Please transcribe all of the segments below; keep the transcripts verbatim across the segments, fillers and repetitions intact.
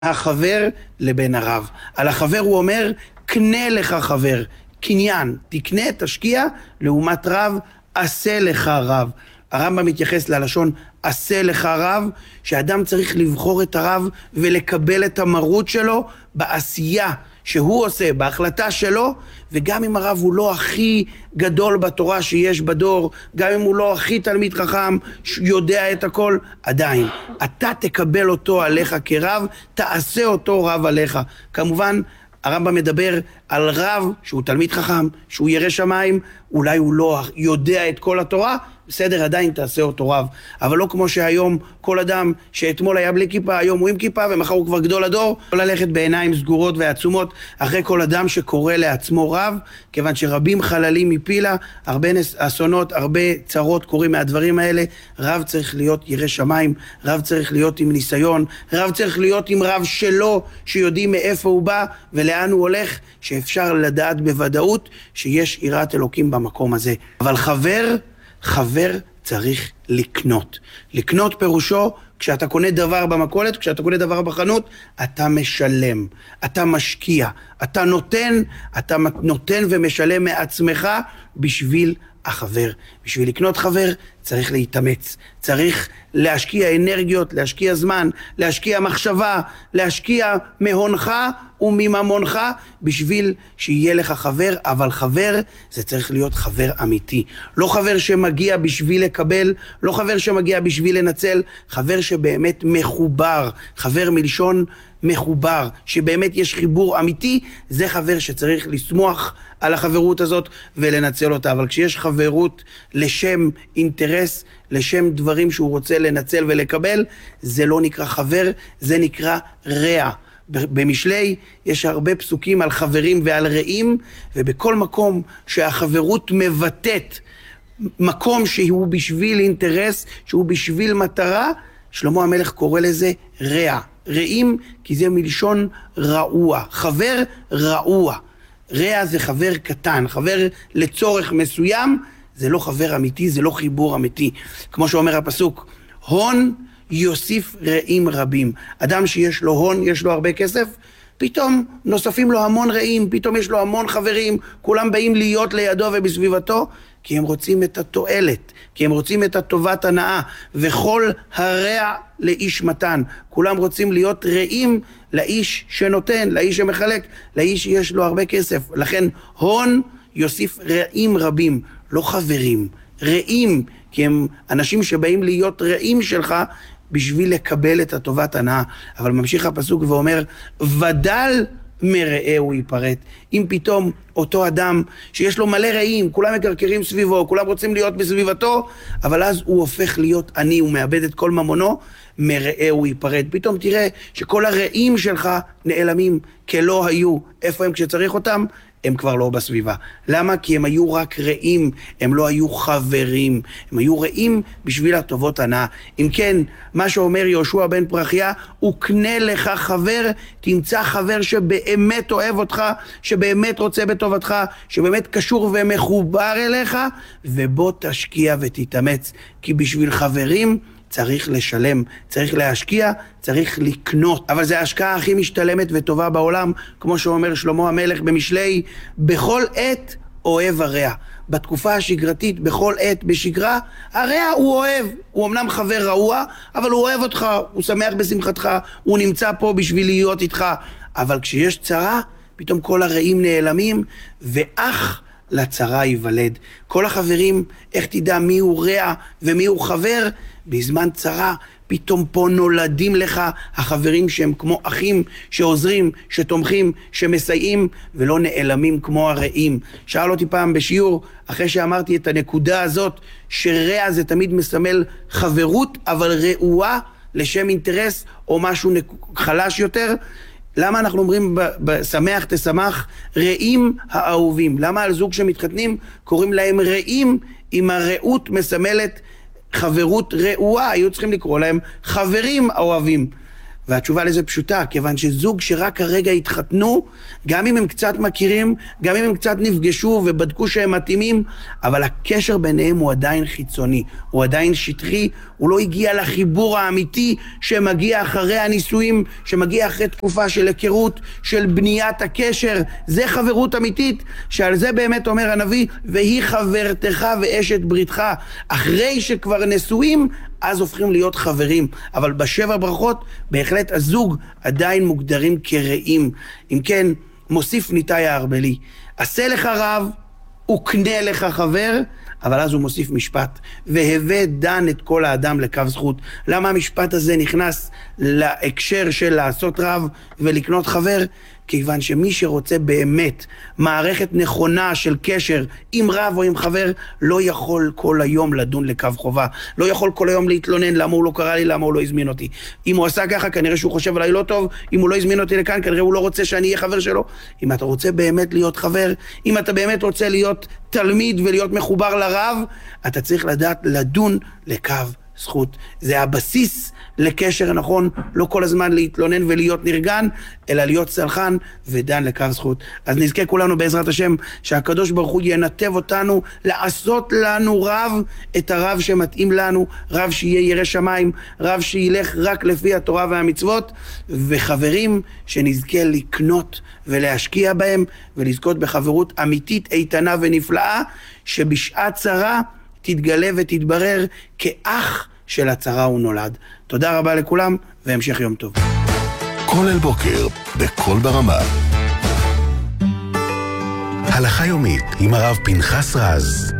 החבר לבין הרב. על החבר הוא אומר, קנה לך חבר, קניין, תקנה, תשקיע, לעומת רב, עשה לך רב. הרמב"ם מתייחס ללשון, עשה לך רב, שאדם צריך לבחור את הרב ולקבל את המרות שלו בעשייה שהוא עושה, בהחלטה שלו, וגם אם הרב הוא לא הכי גדול בתורה שיש בדור, גם אם הוא לא הכי תלמיד חכם, יודע את הכל, עדיין, אתה תקבל אותו עליך כרב, תעשה אותו רב עליך. כמובן, הרמב"ם מדבר על רב שהוא תלמיד חכם, שהוא ירא שמיים, אולי הוא לא יודע את כל התורה, בסדר, עדיין תעשה אותו רב. אבל לא כמו שהיום כל אדם שאתמול היה בלי כיפה, היום הוא עם כיפה ומחר הוא כבר גדול הדור, לא ללכת בעיניים סגורות ועצומות אחרי כל אדם שקורא לעצמו רב, כיוון שרבים חללים מפילה, הרבה אסונות, הרבה צרות קורים מהדברים האלה. רב צריך להיות ירא שמיים, רב צריך להיות עם ניסיון, רב צריך להיות עם רב שלו, שיודעים מאיפה הוא בא ולאן הוא הולך, שאפשר לדעת בוודאות שיש יראת אלוקים במקום הזה. אבל חבר, חבר צריך לקנות. לקנות פירושו, כשאתה קונה דבר במכולת, כשאתה קונה דבר בחנות, אתה משלם, אתה משקיע, אתה נותן, אתה נותן ומשלם מעצמך בשביל החבר. בשביל לקנות חבר צריך להתאמץ, צריך להשקיע אנרגיות, להשקיע זמן, להשקיע מחשבה, להשקיע מהונך ומממונך בשביל שיהיה לך חבר. אבל חבר זה צריך להיות חבר אמיתי, לא חבר שמגיע בשביל לקבל, לא חבר שמגיע בשביל לנצל, חבר שבאמת מחובר, חבר מלשון מחובר, שבאמת יש חיבור אמיתי, זה חבר שצריך לסמוך על החברות הזאת ולנצל אותה. אבל כשיש חברות לשם אינטרס, לשם דברים שהוא רוצה לנצל ולקבל, זה לא נקרא חבר, זה נקרא רע. במשלי יש הרבה פסוקים על חברים ועל רעים, ובכל מקום שהחברות מבטאת מקום שהוא בשביל אינטרס, שהוא בשביל מטרה, שלמה המלך קורא לזה רע. רעים כי זה מלשון רעוע, חבר רעוע. רע זה חבר קטן, חבר לצורך מסוים, זה לא חבר אמיתי, זה לא חיבור אמיתי. כמו שאומר הפסוק, הון יוסיף רעים רבים. אדם שיש לו הון, יש לו הרבה כסף, פתאום נוספים לו המון רעים, פתאום יש לו המון חברים, כולם באים להיות לידו ובסביבתו, כי הם רוצים את התועלת, כי הם רוצים את הטובת הנאה, וכל הרע לאיש מתן. כולם רוצים להיות רעים לאיש שנותן, לאיש שמחלק, לאיש שיש לו הרבה כסף. לכן הון יוסיף רעים רבים, לא חברים, רעים, כי הם אנשים שבאים להיות רעים שלך, בשביל לקבל את הטובת הנאה. אבל ממשיך הפסוק ואומר, ודל מרעהו ייפרט. אם פתאום אותו אדם שיש לו מלא רעים, כולם מקרקרים סביבו, כולם רוצים להיות בסביבתו, אבל אז הוא הופך להיות עני, הוא מאבד את כל ממונו, מרעהו ייפרט. פתאום תראה שכל הרעים שלך נעלמים כלא היו. איפה הם כשצריך אותם? הם כבר לא בסביבה. למה? כי הם היו רק רעים, הם לא היו חברים, הם היו רעים בשביל הטובות הנאה. אם כן, מה שאומר יהושע בן פרחיה, הוא קנה לך חבר, תמצא חבר שבאמת אוהב אותך, שבאמת רוצה בטובתך, שבאמת קשור ומחובר אליך, ובוא תשקיע ותתאמץ, כי בשביל חברים צריך לשלם, צריך להשקיע, צריך לקנות. אבל זה ההשקעה הכי משתלמת וטובה בעולם, כמו שאומר שלמה המלך במשלי, בכל עת אוהב הרע. בתקופה השגרתית, בכל עת בשגרה, הרע הוא אוהב. הוא אמנם חבר רעוע, אבל הוא אוהב אותך, הוא שמח בשמחתך, הוא נמצא פה בשביל להיות איתך. אבל כשיש צרה, פתאום כל הרעים נעלמים, ואח לצרה ייוולד. כל החברים, איך תדע מי הוא רע ומי הוא חבר? בזמן צרה, פתאום פה נולדים לך החברים שהם כמו אחים, שעוזרים, שתומכים, שמסייעים, ולא נעלמים כמו הרעים. שאל אותי פעם בשיעור, אחרי שאמרתי את הנקודה הזאת, שרע זה תמיד מסמל חברות, אבל רעועה לשם אינטרס או משהו חלש יותר, למה אנחנו אומרים בשמח תשמח רעים האהובים? למה על זוג שמתחתנים קוראים להם רעים, אם הרעות מסמלת חברות רעועה? היו צריכים לקרוא להם חברים אוהבים. והתשובה לזה פשוטה, כיוון שזוג שרק הרגע התחתנו, גם אם הם קצת מכירים, גם אם הם קצת נפגשו ובדקו שהם מתאימים, אבל הקשר ביניהם הוא עדיין חיצוני, הוא עדיין שטחי, הוא לא הגיע לחיבור האמיתי שמגיע אחרי הנישואים, שמגיע אחרי תקופה של היכרות, של בניית הקשר. זה חברות אמיתית, שעל זה באמת אומר הנביא, והיא חברתך ואשת בריתך. אחרי שכבר נשואים, אז הופכים להיות חברים. אבל בשבע ברכות, בהחלט הזוג עדיין מוגדרים כרעים. אם כן, מוסיף ניתאי הארבלי, עשה לך רב וקנה לך חבר, אבל אז הוא מוסיף משפט, והווה דן את כל האדם לקו זכות. למה המשפט הזה נכנס להקשר של לעשות רב ולקנות חבר? כיוון שמי שרוצה באמת מערכת נכונה של קשר עם רב או עם חבר, לא יכול כל היום לדון לקו חובה. לא יכול כל היום להתלונן למה הוא לא קרא לי, למה הוא לא הזמין אותי. אם הוא עשה ככה, כנראה שהוא חושב עליי לא טוב. אם הוא לא הזמין אותי לכאן, כנראה הוא לא רוצה שאני אהיה חבר שלו. אם אתה רוצה באמת להיות חבר, אם אתה באמת רוצה להיות תלמיד ולהיות מחובר לרב, אתה צריך לדעת לדון לקו זכות. זה הבסיס לקשר נכון, לא כל הזמן להתלונן ולהיות נרגן, אלא להיות סלחן ודן לקו זכות. אז נזכה כולנו בעזרת השם שהקדוש ברוך הוא ינתב אותנו לעשות לנו רב, את הרב שמתאים לנו, רב שיהיה ירא שמיים, רב שילך רק לפי התורה והמצוות, וחברים שנזכה לקנות ולהשקיע בהם ולזכות בחברות אמיתית, איתנה ונפלאה, שבשעת צרה תתגלה ותתברר כאח של הצרה הוא נולד. תודה רבה לכולם, והמשך יום טוב. כל אל בוקר, בכל ברמה. הלכה יומית עם הרב פנחס רז.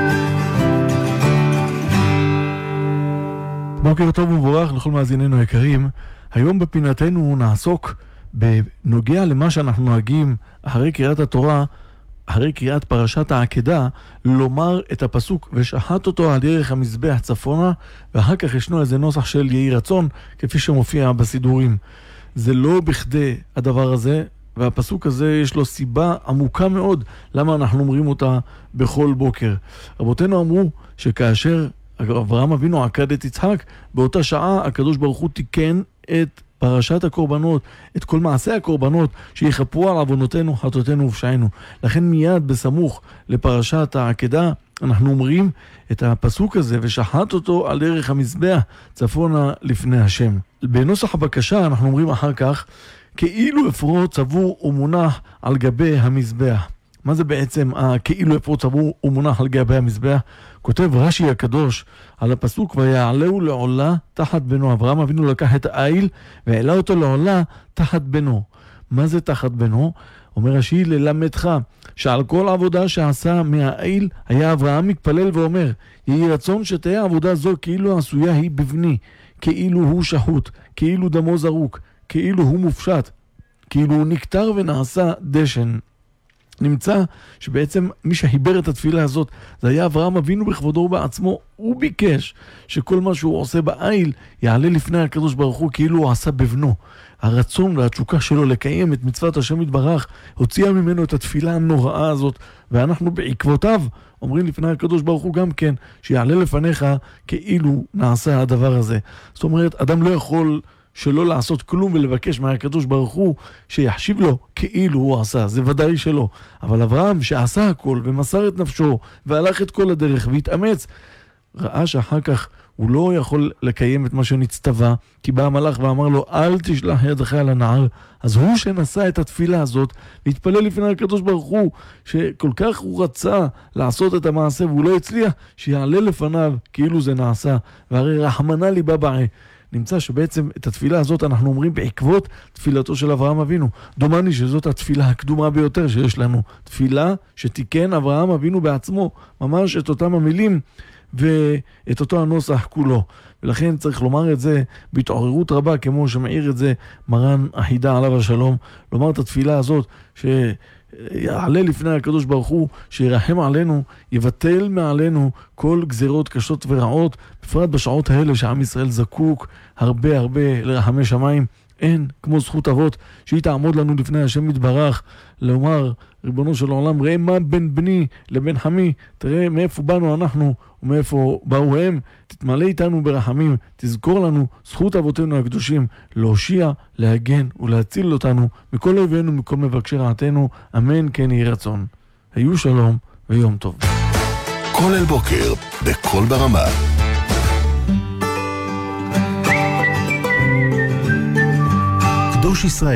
בוקר טוב ומבורך לכל מאזיננו היקרים. היום בפינתנו נעסוק בנוגע למה שאנחנו נוהגים אחרי קריאת התורה, אחרי קריאת פרשת העקדה, לומר את הפסוק ושחט אותו על דרך המזבח צפונה, ואחר כך ישנו איזה נוסח של יהי רצון כפי שמופיע בסידורים. זה לא בכדי הדבר הזה, והפסוק הזה יש לו סיבה עמוקה מאוד למה אנחנו אומרים אותה בכל בוקר. רבותינו אמרו שכאשר אברהם אבינו עקד את יצחק, באותה שעה הקדוש ברוך הוא תיקן את פרשת הקורבנות, את כל מעשי הקורבנות שיחפרו על עוונותינו, חטאותינו ופשענו. לכן מיד בסמוך לפרשת העקדה אנחנו אומרים את הפסוק הזה, ושחט אותו על דרך המזבח צפונה לפני השם. בנוסח הבקשה אנחנו אומרים אחר כך, כאילו אפרו צבור ומונח על גבי המזבח. מה זה בעצם כאילו אפרו צבור ומונח על גבי המזבח? כותב רש"י הקדוש על הפסוק, ויעלהו לעולה תחת בנו. אברהם אבינו לקח את העיל והעלה אותו לעולה תחת בנו. מה זה תחת בנו? אומר רש"י, ללמדך שעל כל עבודה שעשה מהעיל היה אברהם מתפלל ואומר, יהי רצון שתהיה עבודה זו כאילו עשויה היא בבני, כאילו הוא שחוט, כאילו דמו זרוק, כאילו הוא מופשט, כאילו הוא נקטר ונעשה דשן. נמצא שבעצם מי שהיבר את התפילה הזאת זה היה אברהם אבינו בכבודו בעצמו. הוא ביקש שכל מה שהוא עושה בעיל יעלה לפני הקדוש ברוך הוא כאילו הוא עשה בבנו. הרצון והתשוקה שלו לקיים את מצוות השם יתברך הוציאה ממנו את התפילה הנוראה הזאת, ואנחנו בעקבותיו אומרים לפני הקדוש ברוך הוא גם כן שיעלה לפניך כאילו נעשה הדבר הזה. זאת אומרת, אדם לא יכול שלא לעשות כלום ולבקש מהקדוש ברוך הוא שיחשיב לו כאילו הוא עשה, זה ודאי שלא. אבל אברהם שעשה הכל ומסר את נפשו והלך את כל הדרך והתאמץ, ראה שאחר כך הוא לא יכול לקיים את מה שנצטווה, כי בא המלאך ואמר לו אל תשלח ידך על הנער. אז הוא שנשא את התפילה הזאת והתפלל לפני הקדוש ברוך הוא, שכל כך הוא רצה לעשות את המעשה והוא לא הצליח, שיעלה לפניו כאילו זה נעשה. והרי רחמנא ליבא בעי. נמצא שבעצם את התפילה הזאת אנחנו אומרים בעקבות תפילתו של אברהם אבינו. דומני שזאת התפילה הקדומה ביותר שיש לנו. תפילה שתיקן אברהם אבינו בעצמו, ממש את אותם המילים ואת אותו הנוסח כולו. ולכן צריך לומר את זה בהתעוררות רבה, כמו שמעיר את זה מרן החידה עליו השלום, לומר את התפילה הזאת שיעלה לפני הקדוש ברוך הוא, שירחם עלינו, יבטל מעלינו כל גזירות קשות ורעות, בפרט בשעות האלה שעם ישראל זקוק הרבה הרבה לרחמי שמיים. אין כמו זכות אבות שהיא תעמוד לנו לפני השם יתברך, לומר, ריבונו של העולם, ראה מה בין בני לבין חמי, תראה מאיפה באנו אנחנו ומאיפה באו הם, תתמלא איתנו ברחמים, תזכור לנו זכות אבותינו הקדושים, להושיע, להגן ולהציל אותנו מכל אויבינו, מכל מבקשי רעתנו, אמן כן יהי רצון. היו שלום ויום טוב. כל אל בוקר, בכל ברמה. קדוש ישראל